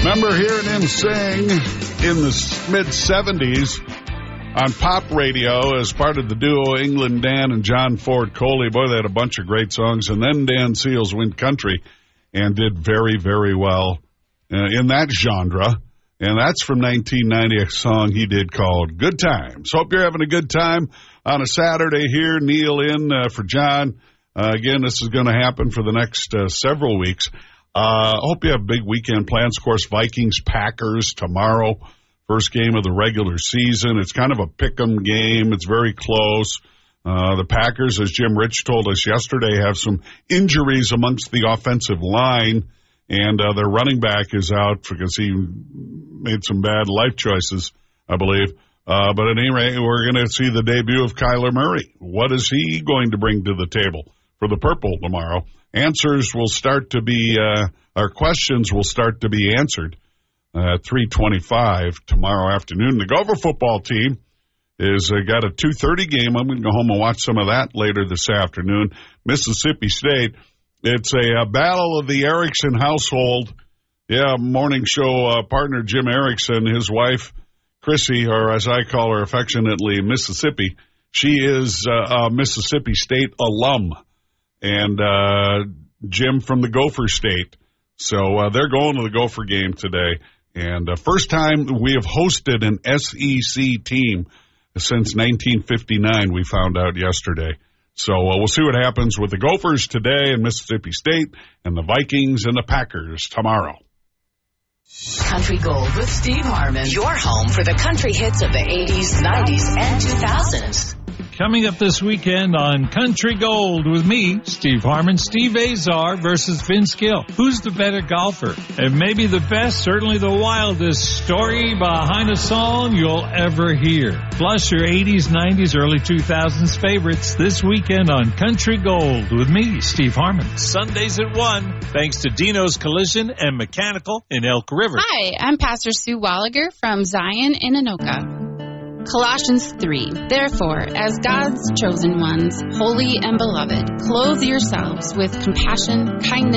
Remember hearing him sing in the mid-'70s on pop radio as part of the duo England Dan and John Ford Coley. Boy, they had a bunch of great songs. And then Dan Seals went country and did very, very well in that genre. And that's from 1990, a song he did called Good Times. Hope you're having a good time on a Saturday here. Neil in for John. Again, this is going to happen for the next several weeks. Hope you have big weekend plans. Of course, Vikings-Packers tomorrow, first game of the regular season. It's kind of a pick-em game. It's very close. The Packers, as Jim Rich told us yesterday, have some injuries amongst the offensive line, and their running back is out because he made some bad life choices, I believe. But at any rate, we're going to see the debut of Kyler Murray. What is he going to bring to the table for the Purple tomorrow? Answers will start to be, our questions will start to be answered at 3:25 tomorrow afternoon. The Gopher football team is got a 2:30 game. I'm going to go home and watch some of that later this afternoon. Mississippi State. It's a battle of the Erickson household. Yeah, morning show partner Jim Erickson, his wife Chrissy, or as I call her affectionately, Mississippi. She is a Mississippi State alum. And Jim from the Gopher State. So they're going to the Gopher game today. And first time we have hosted an SEC team since 1959, we found out yesterday. So we'll see what happens with the Gophers today and Mississippi State and the Vikings and the Packers tomorrow. Country Gold with Steve Harmon. Your home for the country hits of the 80s, 90s, and 2000s. Coming up this weekend on Country Gold with me, Steve Harmon, Steve Azar versus Vince Gill. Who's the better golfer? And maybe the best, certainly the wildest story behind a song you'll ever hear. Plus your 80s, 90s, early 2000s favorites this weekend on Country Gold with me, Steve Harmon. Sundays at 1, thanks to Dino's Collision and Mechanical in Elk River. Hi, I'm Pastor Sue Walliger from Zion in Anoka. Colossians 3. Therefore, as God's chosen ones, holy and beloved, clothe yourselves with compassion, kindness,